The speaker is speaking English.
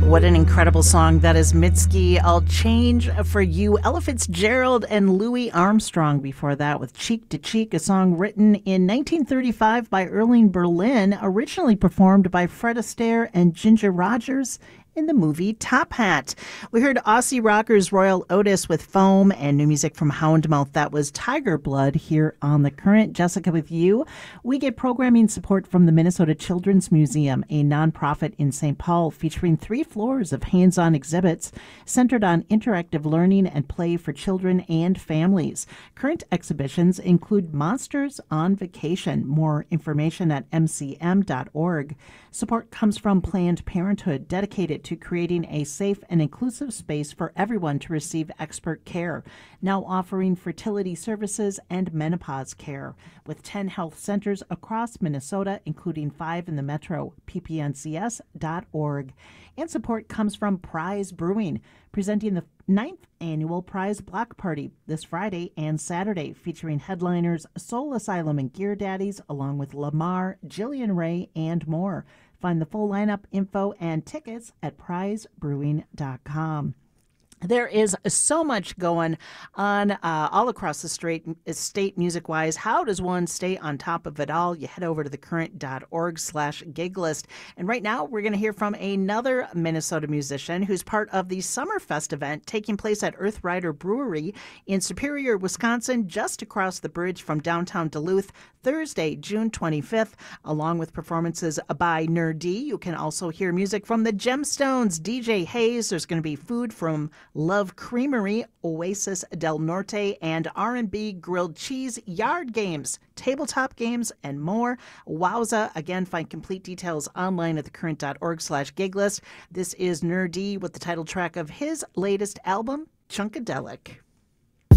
What an incredible song that is, Mitski. I'll Change for You. Ella Fitzgerald and Louis Armstrong before that with Cheek to Cheek, a song written in 1935 by Erling Berlin, originally performed by Fred Astaire and Ginger Rogers in the movie Top Hat. We heard Aussie rockers Royal Otis with Foam and new music from Houndmouth. That was Tiger Blood here on The Current. Jessica with you. We get programming support from the Minnesota Children's Museum, a nonprofit in St. Paul featuring 3 floors of hands-on exhibits centered on interactive learning and play for children and families. Current exhibitions include Monsters on Vacation. More information at mcm.org. Support comes from Planned Parenthood, dedicated to creating a safe and inclusive space for everyone to receive expert care, now offering fertility services and menopause care, with 10 health centers across Minnesota, including 5 in the metro, ppncs.org. And support comes from Prize Brewing, presenting the 9th annual Prize Block Party this Friday and Saturday, featuring headliners Soul Asylum and Gear Daddies, along with Lamar, Jillian Ray, and more. Find the full lineup, info, and tickets at prizebrewing.com. There is so much going on all across the state music-wise. How does one stay on top of it all? You head over to thecurrent.org/giglist. And right now, we're going to hear from another Minnesota musician who's part of the Summerfest event taking place at Earth Rider Brewery in Superior, Wisconsin, just across the bridge from downtown Duluth, Thursday, June 25th, along with performances by Nerdy. You can also hear music from the Gemstones, DJ Hayes. There's going to be food from Love Creamery, Oasis Del Norte, and R&B Grilled Cheese, yard games, tabletop games, and more. Wowza. Again, find complete details online at thecurrent.org/giglist. This is Nerdy with the title track of his latest album, Chunkadelic.